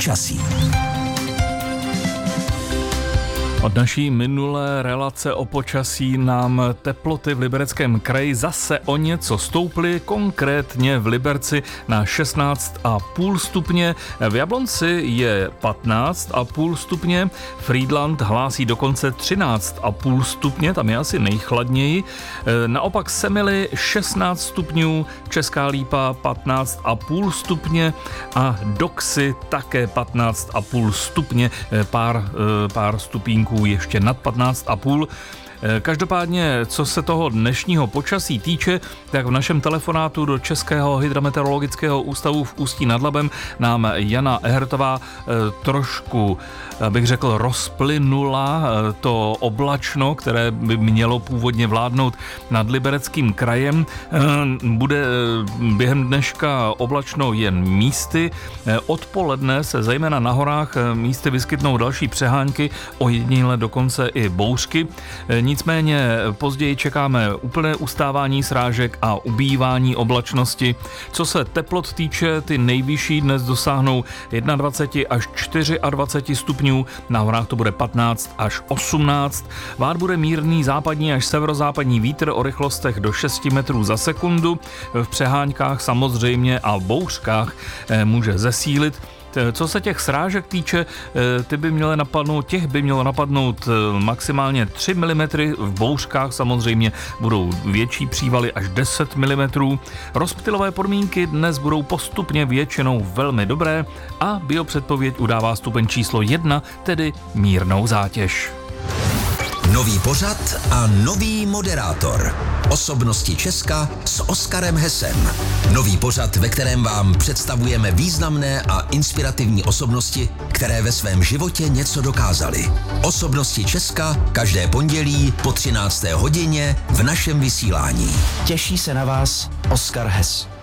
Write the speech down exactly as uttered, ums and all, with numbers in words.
počasí. Od naší minulé relace o počasí nám teploty v Libereckém kraji zase o něco stouply, konkrétně v Liberci na šestnáct a půl stupně, v Jablonci je patnáct a půl stupně, Frýdlant hlásí dokonce třináct a půl stupně, tam je asi nejchladněji, naopak Semily šestnáct stupňů, Česká Lípa patnáct a půl stupně a Doxy také patnáct a půl stupně, pár, pár stupínků ještě nad patnáct a půl. Každopádně, co se toho dnešního počasí týče, tak v našem telefonátu do Českého hydrometeorologického ústavu v Ústí nad Labem nám Jana Ehertová trošku, bych řekl, rozplynula to oblačno, které by mělo původně vládnout nad Libereckým krajem. Bude během dneška oblačno jen místy. Odpoledne se zejména na horách místy vyskytnou další přehánky, ojediněle dokonce i bouřky. Nicméně později čekáme úplné ustávání srážek a ubývání oblačnosti. Co se teplot týče, ty nejvyšší dnes dosáhnou dvacet jedna až dvacet čtyři stupňů, na horách to bude patnáct až osmnáct. Vát bude mírný západní až severozápadní vítr o rychlostech do šest metrů za sekundu. V přeháňkách samozřejmě a v bouřkách může zesílit. Co se těch srážek týče, ty by měly napadnout, těch by mělo napadnout maximálně tři milimetry, v bouřkách samozřejmě budou větší přívaly až deset milimetrů. Rozptylové podmínky dnes budou postupně většinou velmi dobré a biopředpověď udává stupeň číslo jedna, tedy mírnou zátěž. Nový pořad a nový moderátor. Osobnosti Česka s Oskarem Hessem. Nový pořad, ve kterém vám představujeme významné a inspirativní osobnosti, které ve svém životě něco dokázaly. Osobnosti Česka každé pondělí po třinácté hodině v našem vysílání. Těší se na vás Oskar Hess.